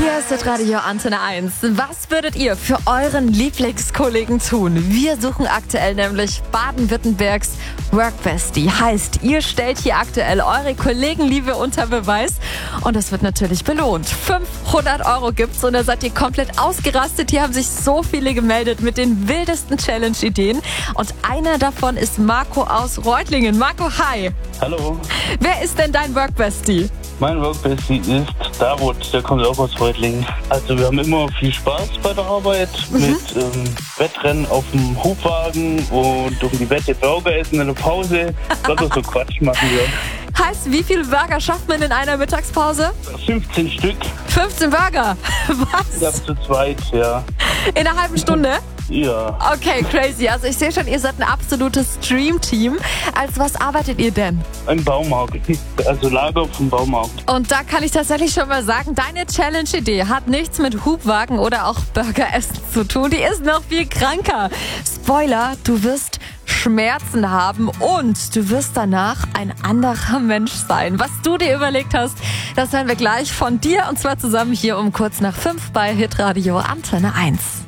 Hier ist das Radio Antenne 1. Was würdet ihr für euren Lieblingskollegen tun? Wir suchen aktuell nämlich Baden-Württembergs Workbestie. Heißt, ihr stellt hier aktuell eure Kollegenliebe unter Beweis und das wird natürlich belohnt. 500 € gibt's und da seid ihr komplett ausgerastet. Hier haben sich so viele gemeldet mit den wildesten Challenge-Ideen und einer davon ist Marco aus Reutlingen. Marco, hi! Hallo. Wer ist denn dein Workbestie? Mein Workbestie ist Davut, der kommt auch aus Reutlingen. Also wir haben immer viel Spaß bei der Arbeit mit Wettrennen auf dem Hubwagen und um die Wette Burger essen in der Pause. Also so Quatsch machen wir. Heißt, wie viele Burger schafft man in einer Mittagspause? 15 Stück. 15 Burger? Was? Ja, zu zweit, ja. In einer halben Stunde? Ja. Okay, crazy. Also ich sehe schon, ihr seid ein absolutes Stream-Team. Als was arbeitet ihr denn? Ein Baumarkt, also Lager vom Baumarkt. Und da kann ich tatsächlich schon mal sagen, deine Challenge-Idee hat nichts mit Hubwagen oder auch Burgeressen zu tun. Die ist noch viel kranker. Spoiler, du wirst Schmerzen haben und du wirst danach ein anderer Mensch sein. Was du dir überlegt hast, das hören wir gleich von dir und zwar zusammen hier um kurz nach 5 bei Hitradio Antenne 1.